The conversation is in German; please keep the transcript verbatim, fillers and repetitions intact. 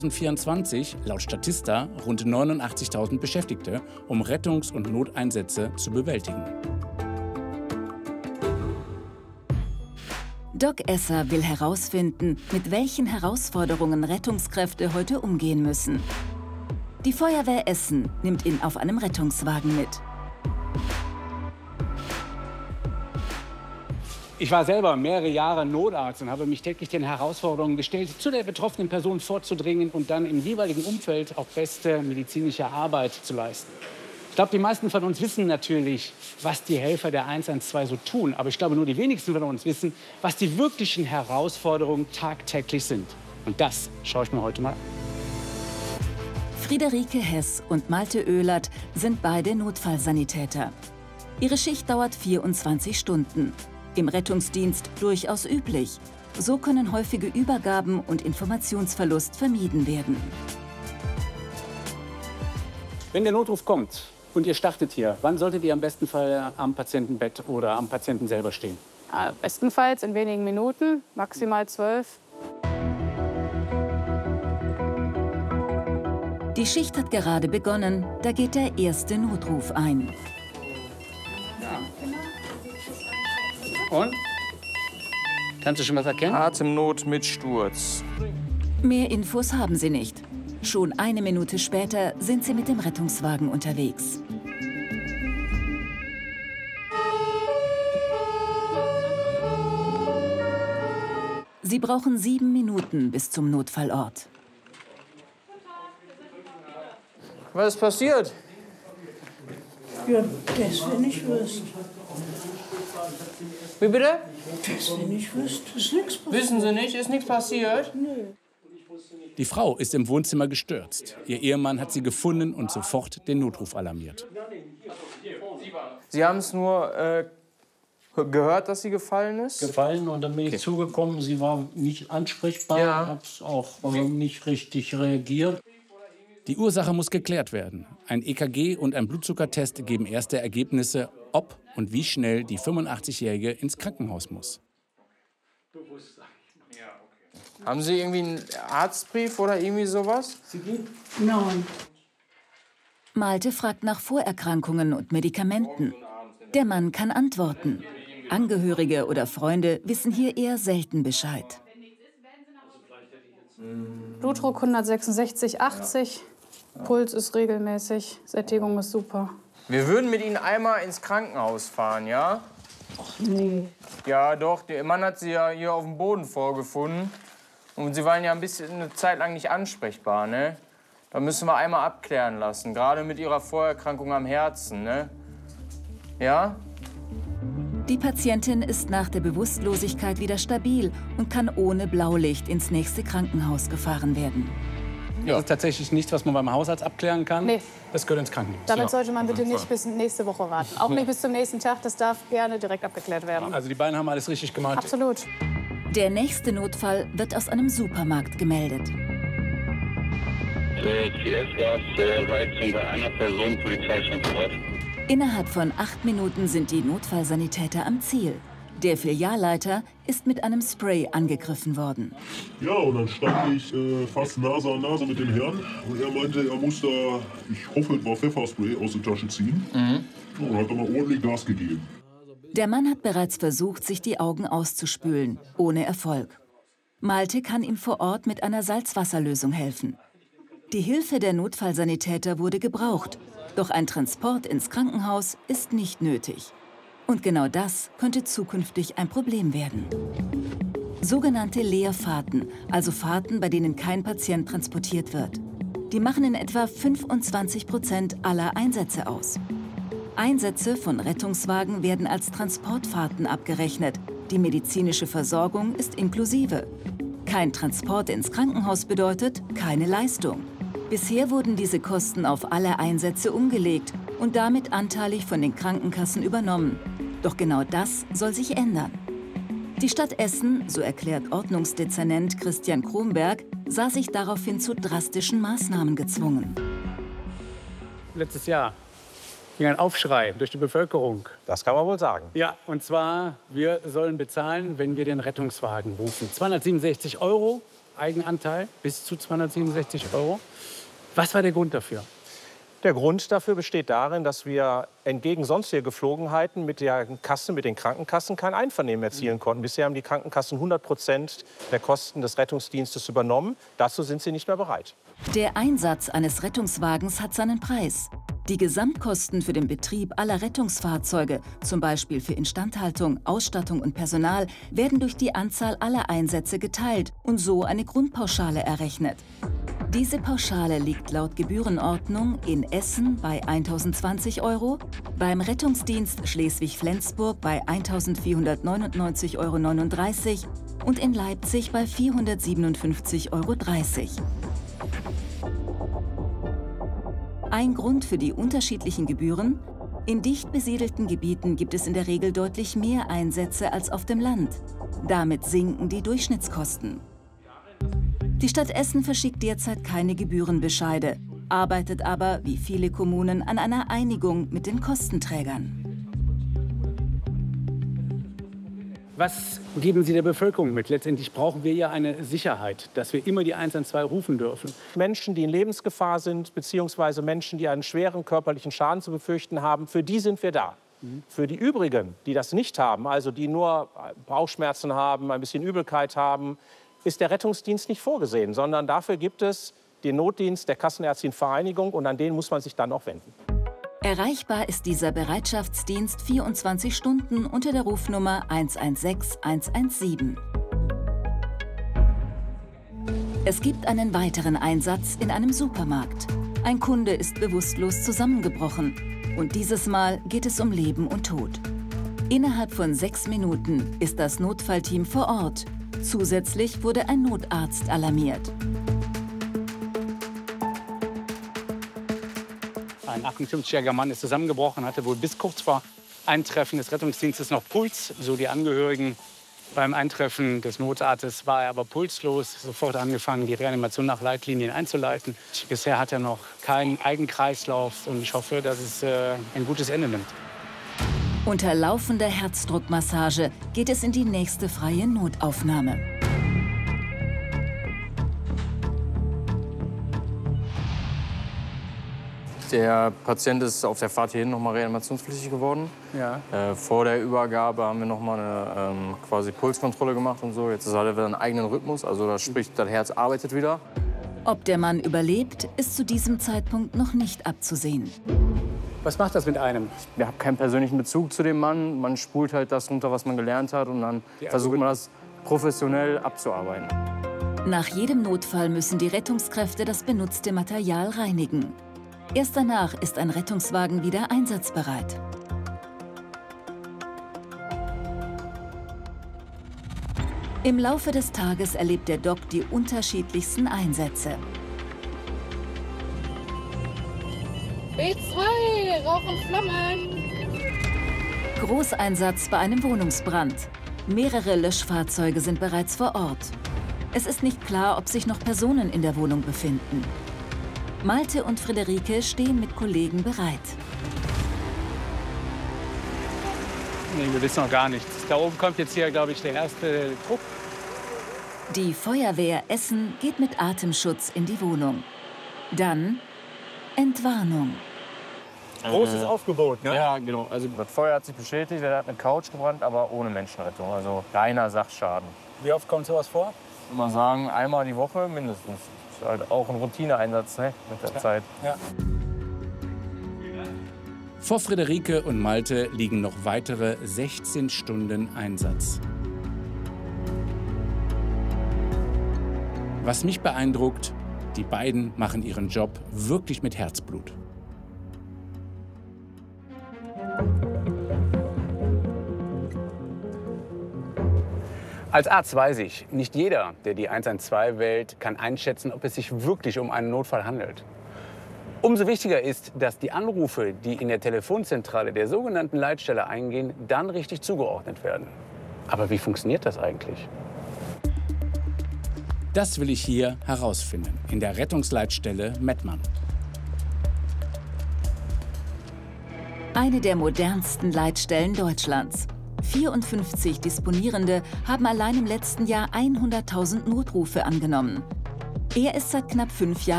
zweitausendvierundzwanzig laut Statista rund neunundachtzigtausend Beschäftigte, um Rettungs- und Noteinsätze zu bewältigen. Doc Esser will herausfinden, mit welchen Herausforderungen Rettungskräfte heute umgehen müssen. Die Feuerwehr Essen nimmt ihn auf einem Rettungswagen mit. Ich war selber mehrere Jahre Notarzt und habe mich täglich den Herausforderungen gestellt, zu der betroffenen Person vorzudringen und dann im jeweiligen Umfeld auch beste medizinische Arbeit zu leisten. Ich glaube, die meisten von uns wissen natürlich, was die Helfer der eins eins zwei so tun. Aber ich glaube, nur die wenigsten von uns wissen, was die wirklichen Herausforderungen tagtäglich sind. Und das schaue ich mir heute mal an. Friederike Hess und Malte Oehlert sind beide Notfallsanitäter. Ihre Schicht dauert vierundzwanzig Stunden. Im Rettungsdienst durchaus üblich. So können häufige Übergaben und Informationsverlust vermieden werden. Wenn der Notruf kommt und ihr startet hier, wann solltet ihr am besten Fall am Patientenbett oder am Patienten selber stehen? Ja, bestenfalls in wenigen Minuten, maximal zwölf. Die Schicht hat gerade begonnen, da geht der erste Notruf ein. Und? Kannst du schon was erkennen? Atemnot mit Sturz. Mehr Infos haben sie nicht. Schon eine Minute später sind sie mit dem Rettungswagen unterwegs. Sie brauchen sieben Minuten bis zum Notfallort. Was ist passiert? Ja, das, wenn ich wüsste. Wie bitte? Das, wenn ich wüsste, ist nichts passiert. Wissen Sie nicht? Ist nichts passiert? Nee. Die Frau ist im Wohnzimmer gestürzt. Ihr Ehemann hat sie gefunden und sofort den Notruf alarmiert. Sie haben es nur äh, gehört, dass sie gefallen ist? Gefallen und dann bin ich Okay. zugekommen. Sie war nicht ansprechbar, Ja. habe auch äh, nicht richtig reagiert. Die Ursache muss geklärt werden. Ein E K G und ein Blutzuckertest geben erste Ergebnisse, ob und wie schnell die fünfundachtzigjährige ins Krankenhaus muss. Haben Sie irgendwie einen Arztbrief oder irgendwie sowas? Nein. Malte fragt nach Vorerkrankungen und Medikamenten. Der Mann kann antworten. Angehörige oder Freunde wissen hier eher selten Bescheid. Blutdruck hundertsechsundsechzig, achtzig. Puls ist regelmäßig. Sättigung ist super. Wir würden mit Ihnen einmal ins Krankenhaus fahren, ja? Ach nee. Ja, doch. Der Mann hat Sie ja hier auf dem Boden vorgefunden. Und Sie waren ja ein bisschen eine Zeit lang nicht ansprechbar, ne? Da müssen wir einmal abklären lassen. Gerade mit Ihrer Vorerkrankung am Herzen, ne? Ja? Die Patientin ist nach der Bewusstlosigkeit wieder stabil und kann ohne Blaulicht ins nächste Krankenhaus gefahren werden. Das ist tatsächlich nichts, was man beim Hausarzt abklären kann. Nee. Das gehört ins Krankenhaus. Damit sollte man bitte nicht bis nächste Woche warten. Auch nicht bis zum nächsten Tag. Das darf gerne direkt abgeklärt werden. Also die beiden haben alles richtig gemacht. Absolut. Der nächste Notfall wird aus einem Supermarkt gemeldet. T S-Gas, Reizung bei einer Person, Polizeistand vor Ort. Innerhalb von acht Minuten sind die Notfallsanitäter am Ziel. Der Filialleiter ist mit einem Spray angegriffen worden. Ja, und dann stand ich äh, fast Nase an Nase mit dem Herrn. Und er meinte, er muss da, ich hoffe, es war Pfefferspray, aus der Tasche ziehen. Mhm. Und hat dann mal ordentlich Gas gegeben. Der Mann hat bereits versucht, sich die Augen auszuspülen, ohne Erfolg. Malte kann ihm vor Ort mit einer Salzwasserlösung helfen. Die Hilfe der Notfallsanitäter wurde gebraucht, doch ein Transport ins Krankenhaus ist nicht nötig. Und genau das könnte zukünftig ein Problem werden. Sogenannte Leerfahrten, also Fahrten, bei denen kein Patient transportiert wird. Die machen in etwa fünfundzwanzig Prozent aller Einsätze aus. Einsätze von Rettungswagen werden als Transportfahrten abgerechnet. Die medizinische Versorgung ist inklusive. Kein Transport ins Krankenhaus bedeutet keine Leistung. Bisher wurden diese Kosten auf alle Einsätze umgelegt und damit anteilig von den Krankenkassen übernommen. Doch genau das soll sich ändern. Die Stadt Essen, so erklärt Ordnungsdezernent Christian Kromberg, sah sich daraufhin zu drastischen Maßnahmen gezwungen. Letztes Jahr ging ein Aufschrei durch die Bevölkerung. Das kann man wohl sagen. Ja, und zwar, wir sollen bezahlen, wenn wir den Rettungswagen rufen. zweihundertsiebenundsechzig Euro Eigenanteil bis zu zweihundertsiebenundsechzig Euro. Was war der Grund dafür? Der Grund dafür besteht darin, dass wir entgegen sonstiger Geflogenheiten mit der Kasse, mit den Krankenkassen kein Einvernehmen erzielen konnten. Bisher haben die Krankenkassen hundert Prozent der Kosten des Rettungsdienstes übernommen. Dazu sind sie nicht mehr bereit. Der Einsatz eines Rettungswagens hat seinen Preis. Die Gesamtkosten für den Betrieb aller Rettungsfahrzeuge, zum Beispiel für Instandhaltung, Ausstattung und Personal, werden durch die Anzahl aller Einsätze geteilt und so eine Grundpauschale errechnet. Diese Pauschale liegt laut Gebührenordnung in Essen bei eintausendzwanzig Euro, beim Rettungsdienst Schleswig-Flensburg bei eintausendvierhundertneunundneunzig Euro neununddreißig und in Leipzig bei vierhundertsiebenundfünfzig Euro dreißig. Ein Grund für die unterschiedlichen Gebühren: in dicht besiedelten Gebieten gibt es in der Regel deutlich mehr Einsätze als auf dem Land. Damit sinken die Durchschnittskosten. Die Stadt Essen verschickt derzeit keine Gebührenbescheide, arbeitet aber, wie viele Kommunen, an einer Einigung mit den Kostenträgern. Was geben Sie der Bevölkerung mit? Letztendlich brauchen wir ja eine Sicherheit, dass wir immer die eins eins zwei rufen dürfen. Menschen, die in Lebensgefahr sind, beziehungsweise Menschen, die einen schweren körperlichen Schaden zu befürchten haben, für die sind wir da. Mhm. Für die übrigen, die das nicht haben, also die nur Bauchschmerzen haben, ein bisschen Übelkeit haben, ist der Rettungsdienst nicht vorgesehen, sondern dafür gibt es den Notdienst der Kassenärztlichen Vereinigung und an den muss man sich dann auch wenden. Erreichbar ist dieser Bereitschaftsdienst vierundzwanzig Stunden unter der Rufnummer eins eins sechs eins eins sieben. Es gibt einen weiteren Einsatz in einem Supermarkt. Ein Kunde ist bewusstlos zusammengebrochen und dieses Mal geht es um Leben und Tod. Innerhalb von sechs Minuten ist das Notfallteam vor Ort. Zusätzlich wurde ein Notarzt alarmiert. Ein achtundfünfzigjähriger Mann ist zusammengebrochen, hatte wohl bis kurz vor Eintreffen des Rettungsdienstes noch Puls. So die Angehörigen. Beim Eintreffen des Notarztes war er aber pulslos. Sofort angefangen, die Reanimation nach Leitlinien einzuleiten. Bisher hat er noch keinen Eigenkreislauf und ich hoffe, dass es äh, ein gutes Ende nimmt. Unter laufender Herzdruckmassage geht es in die nächste freie Notaufnahme. Der Patient ist auf der Fahrt hierhin noch mal reanimationspflichtig geworden. Ja. Äh, vor der Übergabe haben wir noch mal eine ähm, quasi Pulskontrolle gemacht und so. Jetzt hat er wieder einen eigenen Rhythmus, also das spricht, das Herz arbeitet wieder. Ob der Mann überlebt, ist zu diesem Zeitpunkt noch nicht abzusehen. Was macht das mit einem? Ich habe keinen persönlichen Bezug zu dem Mann. Man spult halt das runter, was man gelernt hat, und dann versucht man das professionell abzuarbeiten. Nach jedem Notfall müssen die Rettungskräfte das benutzte Material reinigen. Erst danach ist ein Rettungswagen wieder einsatzbereit. Im Laufe des Tages erlebt der Doc die unterschiedlichsten Einsätze. B zwei, Rauch und Flammen. Großeinsatz bei einem Wohnungsbrand. Mehrere Löschfahrzeuge sind bereits vor Ort. Es ist nicht klar, ob sich noch Personen in der Wohnung befinden. Malte und Friederike stehen mit Kollegen bereit. Nee, wir wissen noch gar nichts. Da oben kommt jetzt hier, glaube ich, der erste Trupp. Die Feuerwehr Essen geht mit Atemschutz in die Wohnung. Dann Entwarnung. Großes Aufgebot, ne? Ja, genau. Also das Feuer hat sich beschädigt, er hat eine Couch gebrannt, aber ohne Menschenrettung. Also reiner Sachschaden. Wie oft kommt sowas vor? Ich würde mal sagen, einmal die Woche mindestens. Das ist halt auch ein Routineeinsatz, ne, mit der ja. Zeit. Ja. Vor Friederike und Malte liegen noch weitere sechzehn Stunden Einsatz. Was mich beeindruckt, die beiden machen ihren Job wirklich mit Herzblut. Als Arzt weiß ich, nicht jeder, der die eins eins zwei wählt, kann einschätzen, ob es sich wirklich um einen Notfall handelt. Umso wichtiger ist, dass die Anrufe, die in der Telefonzentrale der sogenannten Leitstelle eingehen, dann richtig zugeordnet werden. Aber wie funktioniert das eigentlich? Das will ich hier herausfinden, in der Rettungsleitstelle Mettmann. Eine der modernsten Leitstellen Deutschlands. vierundfünfzig Disponierende haben allein im letzten Jahr hunderttausend Notrufe angenommen. Er ist seit knapp fünf Jahren